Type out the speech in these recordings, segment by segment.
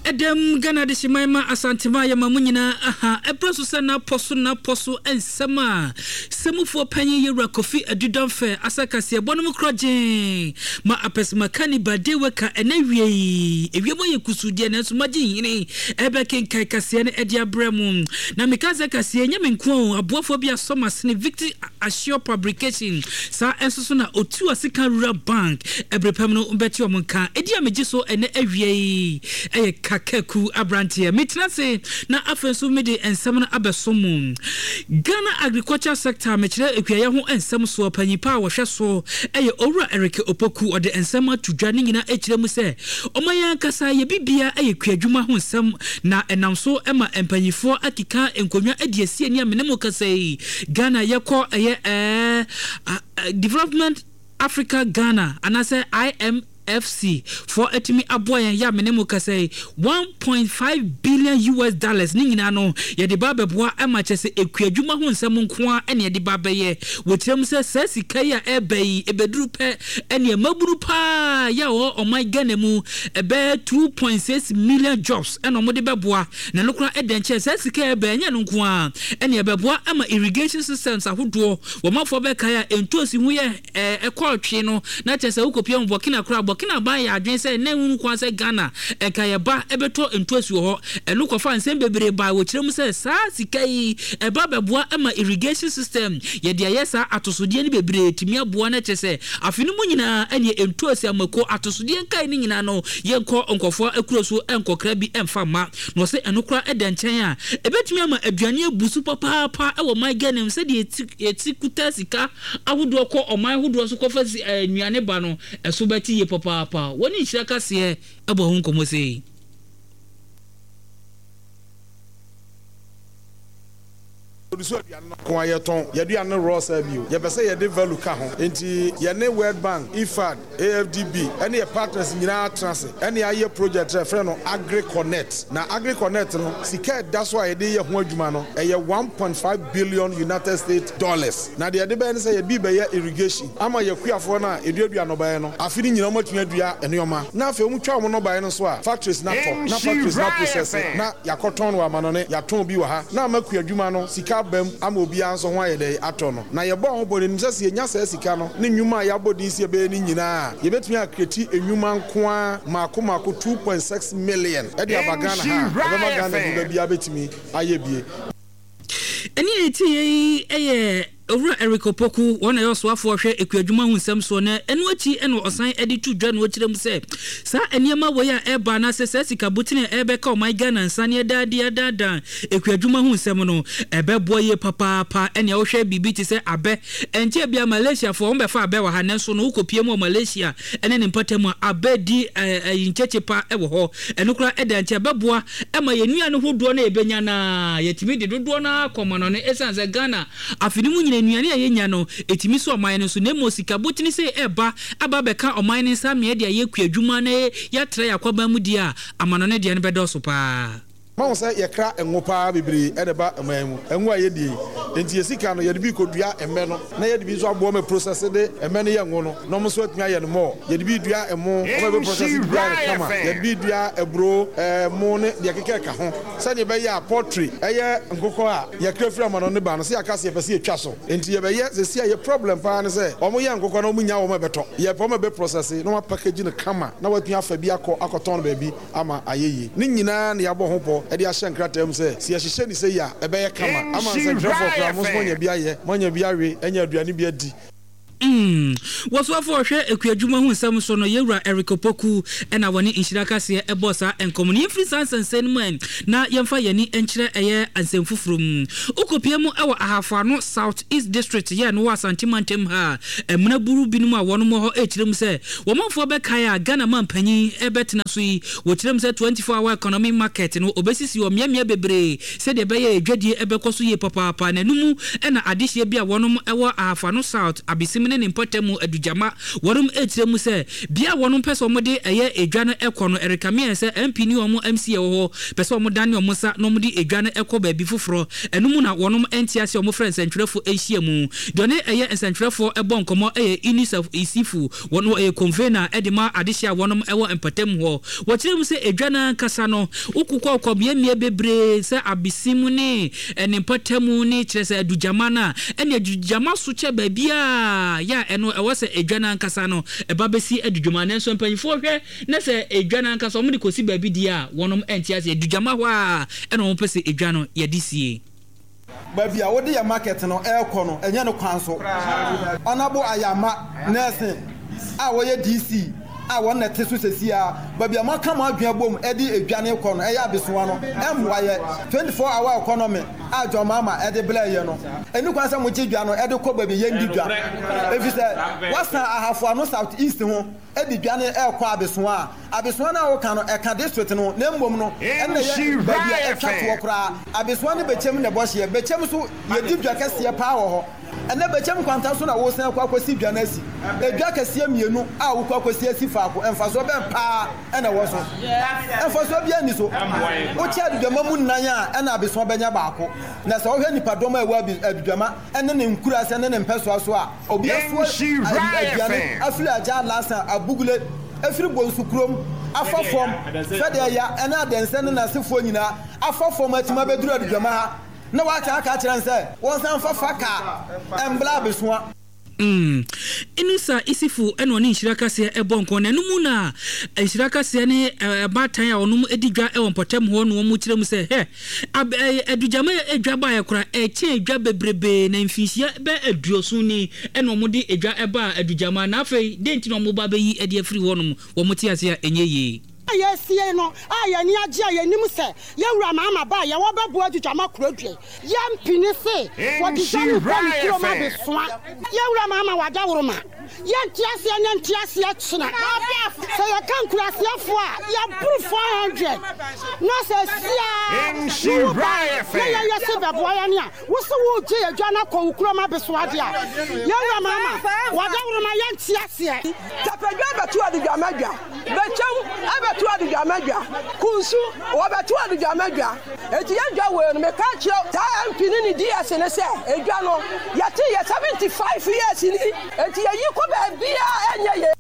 Edem Ghana de Shimaima Asantima Yamamunina aha epreso na poso ensema semufo panyi yura kofi adudon fe asakase bonum kroje ma apesma kaniba deweka enawie ewiemo yekusudie na sumaji yini ebe kenkai kase na edia bremu na mikaze kase nyame nko aboafo bia somas ne Victor Assure Publication sa enso na otu asika rural bank ebrepam no ubeti omonka edia mejiso ene awie kakeku abrantie mitnase na afenso mede ensem na abesomu Ghana agriculture sector mekire ekwaye ho ensem so panyipa wo hweso owura Eric Opoku ode ensem atudwane nyina ekire mu se omaya kasa ye bibia kwadwuma ho ensem na enamso ema empanyifo akika enkonwa adiesie ni amenemo kasa yi Ghana yeko Development Africa Ghana anase IMFC for etimi aboyen ya menemu kasai $1.5 billion nyina no ye de babeboa amachese ekwadwuma ho nsem nko ene ye de babaye wotirem se sasika ya ebai ebeduru pe ene maburu pa ya oman Ghana mu ebe 2.6 million jobs ene mo de beboa na nokra edenche sasika ebe nya nko a ene beboa ama irrigation systems ahodo wo mafo be kaya entosi hu ye ekotwe no na chese ukopia mbokina kra Burkina ba ya adwen se na hunu kwa se Ghana ekaye ba ebeto entosu ho enu kofa nsem bebre ba wo kirem se sa sikai eba beboa ama irrigation system ye de ayesa atosodie ni bebre timi aboa na chese afinu mu nyina ene entosu amako atosodie nkai ni nyina no ye nko nkofo akuroso enkokra bi emfama no se enu kra edenchen a ebetumi ama aduane ebusu papa ewo my Ghana se de etikuta sika ahodo ko oman hodo so kofa nuane ba no eso beti ye papa woni shiraka se abo hun komo sei kwa yeton yedu an raw service ye bese ye de value ka ho enti ye ne World Bank IFAD AFDB ene ye partners nyina trans ene aye project refer no AgriConnect na AgriConnect no sika that's why ye de ye ho adwuma no ye $1.5 billion United States dollars na de be ne say ye bi be ye irrigation ama ye kuafo na eduadua no bae no afini nyina matun adua enoma na afi mu twa mo no bae no so a factories na to na factories na process na yakoton wa manone yaton bi wa ha na maku adwuma no sika bam ama obi anso ho ayede atono na ye bo ho bodi nimsase nya sa sika no ne nwuma ya bodi sie be ni nyina ye betumi akreti enwuma nko a mako 2.6 million e de abagana ha e be magana bi abetumi ayebie eni eye Owura Eric Opoku wona yoso afo hwe ekwadwuma hu nsem so na enu achi eno osan edi tu dwa na okirem se sa eniema wo ya eba na se sika butine ebe ka o my Ghana nsane dada ekwadwuma hu nsem no ebe boye papa ene wo hwe bibi ti se abe enche bia Malaysia fo on be fa abe wa ha ne so no ukopie mu Malaysia ene ne mpatem abe di nchechepa ewo ho enukra eda nche beboa ema yenua ne hodo na ebenya na yetimi de dodo na komono ne esanze Ghana afini nuane ayenya no etimi so oman no so na mosika botini se eba aba beka oman ne samie de ayekwadwuma na ya tra yakwaba mu dia amano ne de ne bedoso pa ma won say ye kra enwopa bibiri e de ba emamu enwo ayedie enti esika no ye de bi kodua emme no na ye de bi so abo me process de emme no ye nwo no no mo so atumi aye no mo ye de bi dua emo o be process dua ne kama ye de bi dua ebro mo ne de keke ka ho se ne be ya poultry eye nkoko a ye kra fira mo no ne ba no se akase ye pese ye twa so enti ye be ye se sia ye problem pa ne se o mo ye nkoko na o mo nya o mo beto ye po mo be process no ma package ne kama na watumi afa bi akoton ba bi ama ayeye ni nyina ne yabo ho po e de ahye nkratam se si ahye ni se ya ebe ye kama ama se grafo kra mo so nya bia ye mo nya bia we enya aduane bia di waso afo hwe ekwadwuma hu nsam so no yewura Eric Opoku ena woni inshiraka se ebosa enkomuni free sansen man na yemfa yani enkyere eye ansemfufurum ukopie mu ewa ahafano South East District ye no wasantimantem ha emuna buru binum a wono mo ho ekirem se womanfo be kaya Ghana mampanyi ebetena so yi wokirem se 24-hour economy market no obesisi o miamia bebre se de be ye adwadie ebekoso ye papa na numu ena adehye bia wono ewa ahafano South abisim mu ne mpɔtɛmu adujama wɔnom etire mu sɛ bia wɔnom pɛsɛ ɔmo de ɛyɛ edwa no ɛkɔ no ɛrekamia sɛ MP ni ɔmo MC wɔ hɔ pɛsɛ ɔmo dane ɔmo sa no ɔmo de edwa no ɛkɔ baabi foforɔ ɛno mu na wɔnom entiase ɔmo frɛ nsɛntwerɛfo ahyia mu dɔne ɛyɛ nsɛntwerɛfo ɛbɔ nkɔmɔ ɛyɛ Unicef isifu wɔno ɛyɛ convener ɛde ma adehyia wɔnom ɛwɔ mpɔtɛmu hɔ wɔkyerɛ mu sɛ edwa no kasa no ukukɔ kɔbiemie bebree sɛ abisimu ne ɛne mpɔtɛmu ne kyerɛ sɛ adujama na ɛne adujama so kyɛ baabia ya ɛno ɛwɔ sɛ edwa no kasa no ɛba bɛsi adujama ne nso mpanyifo hwɛ na sɛ edwa no kasa ɔmo de kosi baabi di a wɔnom entiase adujama hɔ a ɛna ɔmo pɛ sɛ edwa no yɛde sie baby a wodi ya market no ɛkɔ no ɛnyɛ no kwan so ɔnabo ayama nursing a wɔyɛ DC a wɔn na te so sesia baby a maka ma adwea bom ɛde edwane kɔ no ɛyɛ abesoa no ɛmmoayɛ 24-hour economy a jomama ɛde blɛyɛ no ɛni kwan sɛ mo gye dwa no ɛde kɔ baby yɛndi dwa efi sɛ wasa ahafo ano south east ho ɛde dwane ɛkɔ abesoa na wo kan no ɛka district no na mbom no ɛna yɛ baby a ɛtwa to kora abesoa ne bechem ne bɔhye bechem so yɛdi dwa kɛseɛ paa wɔ hɔ ɛna bechem kwanta so na wo san kɔ akɔsi dwa na asi edwa kɛseɛ mienu a wo kɔ akɔsi asi faako ɛmfaso bɛn paa ɛna wɔ so ɛmfaso bia ni so wo kyɛ adwama mu nan a ɛna abesoa bɛnya baako na sɛ wo hwɛ nipa dɔm a ɛwɔ adwama ɛne ne nkura sɛ ne ne mpɛsoa so a obi aso aduane afiri agya lasa abugule afiri bonsu krom afafom sɛdeɛ ya ɛna adanse ne nasefo nyinaa afafom atima bɛduru adwama ha na waka aka kyerɛ sɛ wɔn san fafa ka embla besoa inusa isifu eno ni nshirakasia ebonko na numu na nshirakasia ne batan a onum edigwa e wonpotem ho no mu kyerɛ mu sɛ adujama edwa ba yakora eche edwa bebrebe na mfinhia be aduoso ni eno mu de edwa eba adujama na afei denti no mu ba be yi ede afiri ho no wo mu tiase a enye yi Yesie no aya ni age aya nim se yewura mama ba ye wo bebo adwama kurodwe yampini se wodi jani ban kiro ma be soa yewura mama wada woroma yantiase china se ya kan kurase afo a ya buru 400 no se sia ya se bebo ya ni a wo se wo je adwana ko kuro ma be soa dia yewura mama wada woroma yantiase tapadwa betu adwama dwa bechem abetu adujamagwa kunsu obetu adujamagwa eti yadwa we no meka kiro ta mpini ni DS ne se edwa no yate ye 75 years ni eti yi ko ba bia enye ye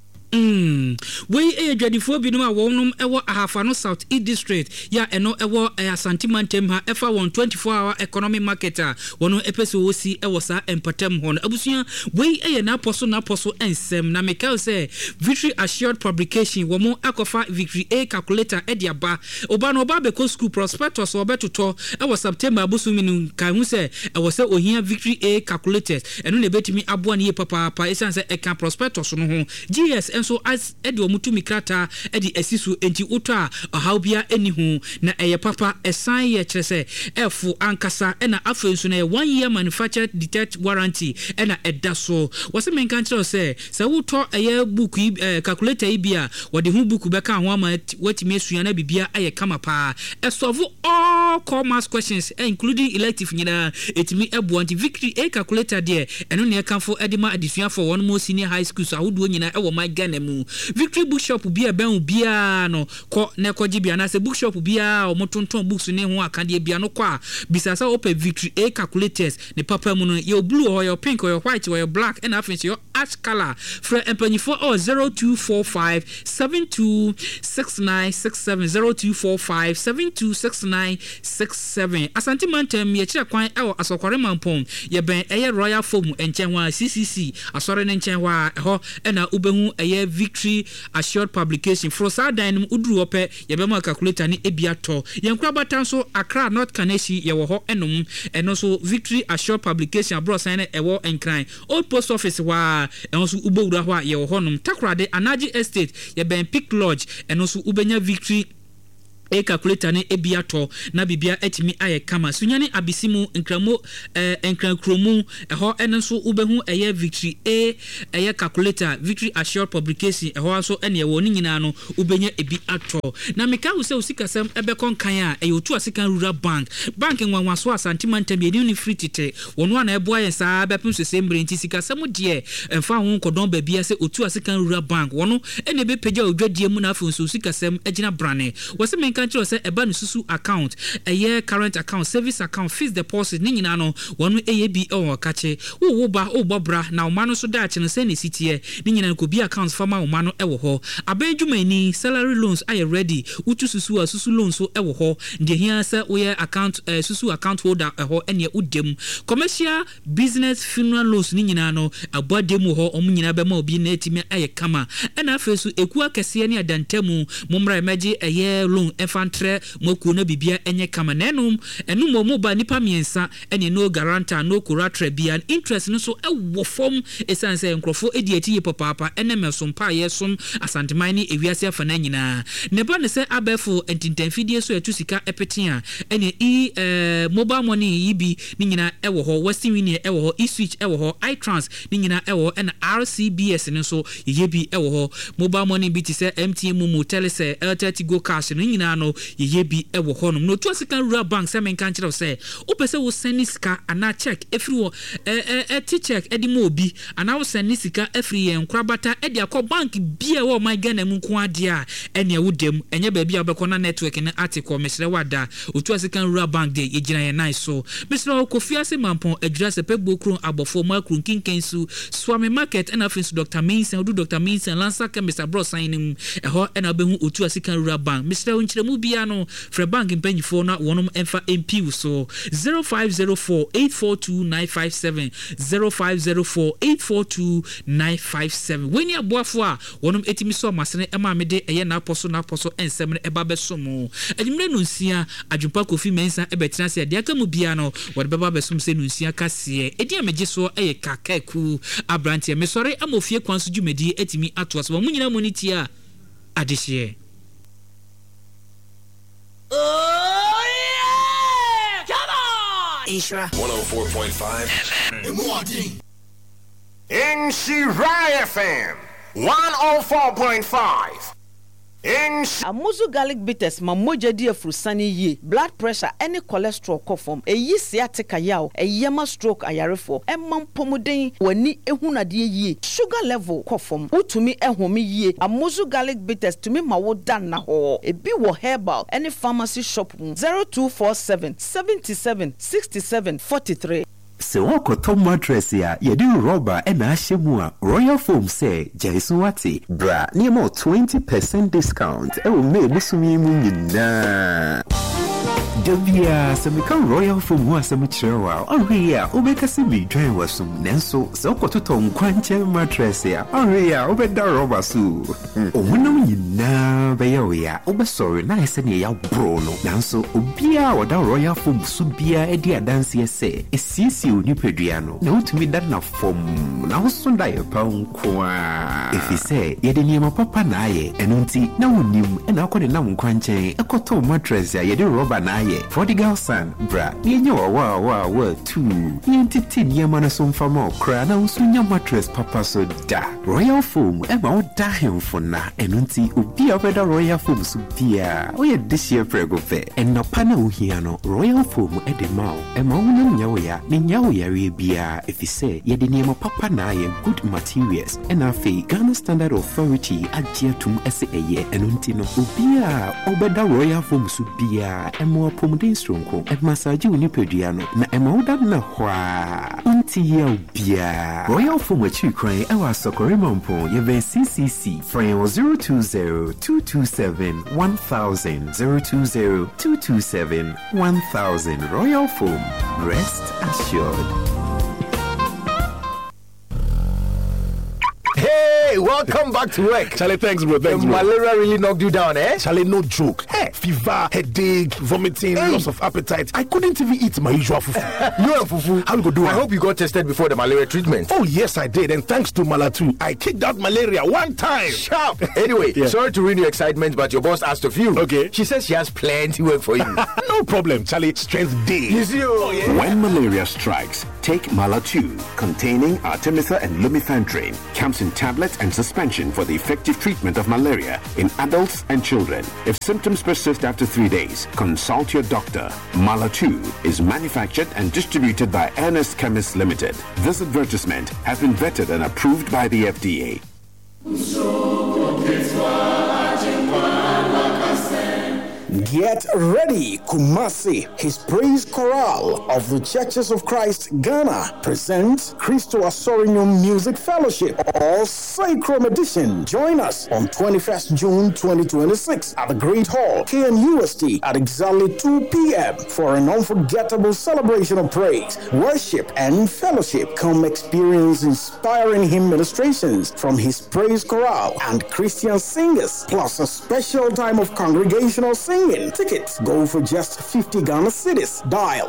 we adwadifo bi no a wonum ewo ahafa no South East District ya eno ewo Asante Mantem ha efa 24-hour economic market a wono epese wosi ewo sa empatem ho no abusua we na poso ensem na meka say Victory Assured Publication wo mo akofa Victory A calculator ediaba oba no oba beko school prospectus obetoto ewo September abusumi no kan hu say ewo say ohia Victory A calculators eno na betimi aboa ne papa esan say eka prospectus no ho GS enso as edi omutu mikrata edi esisu enti utwa ohaubia enihu na eye papa esan ye kyerese efu ankasa ena afensu na 1 year manufactured detect warranty ena edaso wose menka kyerɛ se wuto eye book calculator ibia wode hu book beka ho ama watimi esua na bibia aye kama pa esolve all commerce questions including elective nyina etimi ebo anti Victory A calculator de eno ne kanfo edima adisua for one more senior high school so ahodo nyina ewo my Ghana mu Victory bookshop bia ben bia no ko ne ko gibia na se bookshop bia o motonton books ne ho akade bia no kwa bisasa open Victory A calculators ne papa mu no your blue or your pink or your white or your black and after your ash color for empanifo 0245 726967 0245 726967 Asante Mantem ye kire kwan e asokore mampom ye ben eye royal foam enchenwa CCC asore ne enchenwa ho na ubehu eye Victory Assured Publication for sadan udru ope ye be ma calculator ni ebiato yenkura batan so Accra North Kaneshi ye wo ho enom eno so Victory Assured Publication abro san na ewo enkran Old Post Office wa eno so ubowura ho a ye wo honom Takoradi Anaji Estate ye ben Pick Lodge eno so ubenya Victory e calculator ne ebiato na bibia etimi aye kama sunyane abisimu nkramo nkrakromu eho enso ubehu eye victory eye calculator victory assured publication eho aso ene ewo ni nyina no ubenye ebi ato na meka wo se usikasem ebe konkan a eye otu asikan rural bank nwanwaso asantimantam ye ni free tite wono na ebo aye saa bepem sese mbre nti sikasem de emfa ho kodon ba bia se otu asikan rural bank wono ene be peja odwadie mu na afo so usikasem agina brane wose kancho say eba nususu account eye current account service account fixed deposit ni nyina no wonu eyebi o kache wo ba o bobra na oma no so da che no say ne sitie ni nyina ko bi accounts fama oma no ewo ho abedwumani salary loans are ready utu susu asusu loans so ewo ho de hia say we account susu account holder ho ene udem commercial business funeral loans ni nyina no abodem ho om nyina be ma obi na etimi aye kama ena afesu eku akese ne adantemu momra emeji eye loan fantre moku na bibia enye kama nenum enum mo ba nipa miensa ene no guarantor no kuratra bia interest no so ewo fom esanse enkrofo ediati ye papa ene mesompa yesom asantemani ewiase afana nyina ne ba ne se abefo entintanfidie so etusika epetia ene mobile money yibi ni nyina ewo ho Western Union ewo ho eSwitch ewo ho iTrans ni nyina ewo ena RCBS no so yebi ewo ho mobile money bi ti se MTN Momo Telcel Airtel Tigo Cash ni nyina no yebi ewo honom no to asikan rural bank se men kan kire se opese wo send sika ana check every wo check edi mo obi ana wo send sika every yen krabata edi akọ bank bia wo my Ghana mu nko ade a ene wo dem enye ba bia obekọ na network ne article mesre wada otu asikan rural bank de yegina ye nice so mesre Kofi Ase Mampon adjura se pegbo kron abofo makru kinkensu Swami Market and afins Dr. Minsen odu Dr. Minsen lansa ke Mr. Bro sign eho ena behu otu asikan rural bank mesre onchiremu bia no Fre bank impanyfo na wonom emfa MP so 0504842957 0504842957 when ya boafo a wonom etimi so masene ema mede eye na aposo ensem eba besomo adimre no nsia adwumpa Kofi Mensa ebetena se de aka mu bia no wode beba besom se no nsia kase edi amegye so eye kakaku abrantie mesore amofie kwanso dwumedi etimi atoaso wo nyina moniti a adehye. Oh yeah! Come on! Isra 104.5 FM. Shirai FM 104.5. Amuzu garlic bitters ma moja di afrusani ye blood pressure any cholesterol kofom eyi sciatica yaw eyema stroke ayarefo emam pomuden wani ehunade ye sugar level kofom utumi ehome ye Amuzu garlic bitters tumi ma wo dan na ho ebi wo herbal any pharmacy shop 0247 77 67 43. Se wako tom mattress ya yedi rubber ena ashemua Royal Foam say Jason Wati bra niemo 20% discount ewo me musumi mu nyina Davia semika Royal Foam ho asem kirewa ohia obeka se bi dwan wasum nenso se okototo nkwanche mattress ya ohia obeda rubber su ohunam nyina be ya obesori na ese ne ya bro no nanso obia oda Royal Foam su bia edi adanse ese esisi onipeduano na utumi da na fom na hosonda ye pankwa efise ye de niema papa na aye enunti na wonim na akode na nkwanche ekoto mattress ya ye de rubber na aye for the girl son bra yenye wa tu yentiti niema na somfa ma okra na usunya mattress papa so da Royal Foam ema oda hemfo na enunti obi obeda Royal Foam so bia oye dishie prego fe enopa na ohia no Royal Foam edemao ema wonam nyawo ya ne nyawo yare bia efise ye de niema papa na aye good materials ena fe Ghana Standard Authority agiatum ese eye enunti no obia obeda Royal Foam so bia ema pomuden stronko e massage unipeduano na emauda na hwa unti ya ubia Royal Foam achi kran e wa sokore mampo ye ben CCC frame 020-227-1000 Royal Foam, rest assured. Hey, welcome back to work. Charlie, thanks bro, thanks bro. Malaria really knocked you down, eh? Charlie, no joke. Hey, fever, headache, vomiting, loss of appetite. I couldn't even eat my usual fufu. You and fufu? How you go do it? I hope you got tested before the malaria treatment. Oh yes, I did, and thanks to Malatu, I kicked out malaria one time. Sharp. Anyway, sorry to ruin your excitement, but your boss asked of you. Okay. She says she has plenty work for you. No problem, Charlie. Strength day. When malaria strikes, take Malatu, containing Artemether and Lumefantrine. Comes in tablets and suspension for the effective treatment of malaria in adults and children. If symptoms persist after 3 days, consult your doctor. Malatu is manufactured and distributed by Ernest Chemists Limited. This advertisement has been vetted and approved by the FDA. Get ready, Kumasi. His praise chorale of the Churches of Christ Ghana presents Christo Asorino Music Fellowship, or Sacrum Edition. Join us on 21st June 2026 at the Great Hall, KNUST, at exactly 2 p.m. for an unforgettable celebration of praise, worship, and fellowship. Come experience inspiring hymn ministrations from his praise chorale and Christian singers, plus a special time of congregational singing. Tickets go for just 50 Ghana cedis. Dial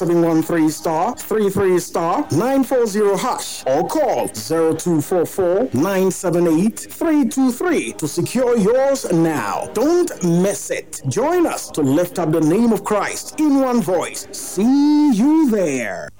*713*33*940# or call 0244-978-323 to secure yours now. Don't miss it. Join us to lift up the name of Christ in one voice. See you there.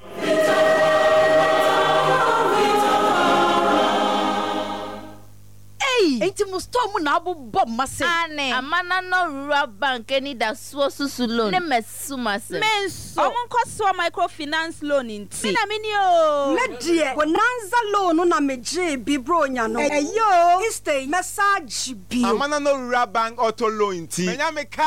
Enti mustomu na abu bob mase. Ane. Amana no rural bank any da susu loan. Ne mesuma se. Menso. Omo nkoso microfinance loan inti. Mina minio. Medie. Bonanza loan na meje bibro nya no. Eyo. Istay message bi. Amana no rural bank auto loan inti. Menya meka.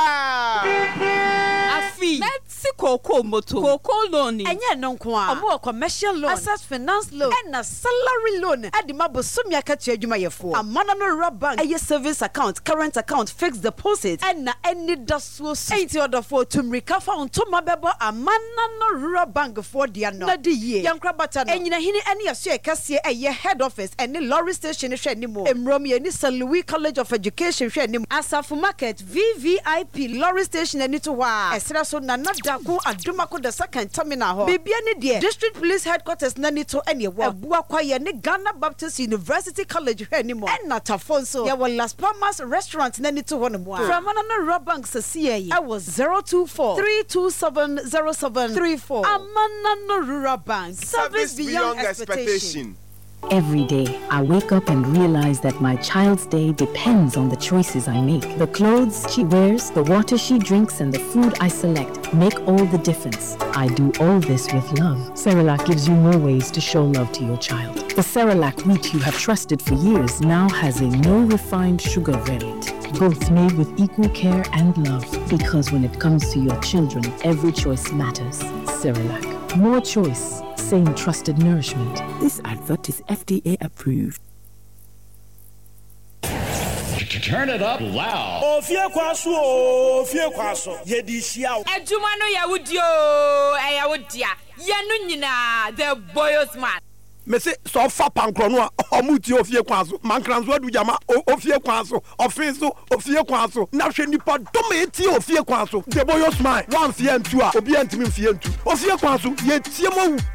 Afi. Let's koko moto. Koko loan. Enye no nko a. Omo commercial loan. Access finance loan. And a salary loan. Adima bosumi akatu adwuma yefo. Amana no rural bank. Eye service account, current account, fixed deposit. And na any dasuo. 80 order for to recover on to mabebo Amana no rural bank for dia no. Na di ye. Yankra bata no. Enyina hini any aso ekase eye head office and lorry station hwe animo. Emrom ye ni St. Louis College of Education hwe animo. Asafu Market VVIP lorry station ani to wa. Esra so na nadako adomako the second terminal ho. Bibia ni de district police headquarters na ni to ene wo. Abua kwa ye ni Ghana Baptist University College hwe animo. En na tafonso ya wa Las Palmas restaurant na ni to ho no mo. From another rob bank sasie I was 024-327-0734. Amana no rural bank. Service beyond expectation. Every day, I wake up and realize that my child's day depends on the choices I make. The clothes she wears, the water she drinks, and the food I select make all the difference. I do all this with love. Cerelac gives you more ways to show love to your child. The Cerelac wheat you have trusted for years now has a no refined sugar variant. Both made with equal care and love. Because when it comes to your children, every choice matters. Cerelac. More choice. Same trusted nourishment. This advert is FDA approved. Turn it up loud. Ofie kwaso. Yedi hia. Ejuma no yawudio, eyawudia. Yenu nyina the boys man. Mese so fa pankro no omuti ofie kwaso. Mankranzo adu jama ofie kwaso. Ofinso ofie kwaso. Na hwe nipa dom eti ofie kwaso. The boys man. One fie ntu a obi antimi fie ntu. Ofie kwaso ye tie mo